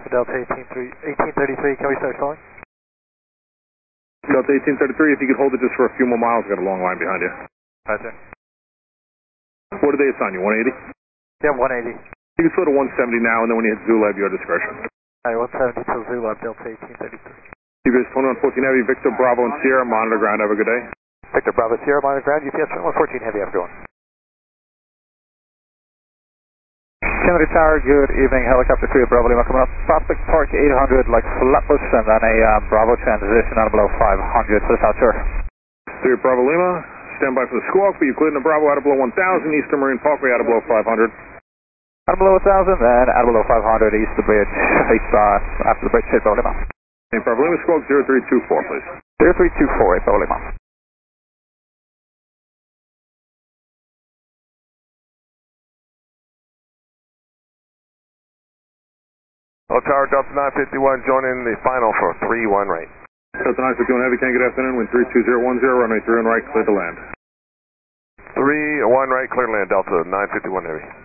Delta 1833, can we start calling? Delta 1833, if you could hold it just for a few more miles, got a long line behind you. Roger. What do they assign you, 180? Yeah, 180. You can slow to 170 now, and then when you hit Zulab, your discretion. Alright, 170 to Zulab, Delta 1833. UPS 2114 Heavy, Victor, Bravo, and Sierra, monitor ground, have a good day. Victor, Bravo, Sierra, monitor ground, UPS 2114 Heavy, have a good one. Kennedy Tower, good evening, helicopter 3 at Bravo Lima coming up. Prospect Park 800, like Flatbush, and then a Bravo transition on below 500 to the south shore. 3 at Bravo Lima, stand by for the squawk, but you cleared in the Bravo out of below 1000, Eastern Marine Parkway out of below 500. Out of below 1000, and out of below 500, east of the bridge, after the bridge, hit Bravo Lima. Hey, Bravo Lima, squawk 0324, please. 0324 at Bravo Lima. Hello, Tower Delta 951, joining the final for 3-1 right. Delta 951 Heavy, can good afternoon, wind 32010, runway 31 right, clear to land. 3-1 right, clear to land, Delta 951 Heavy.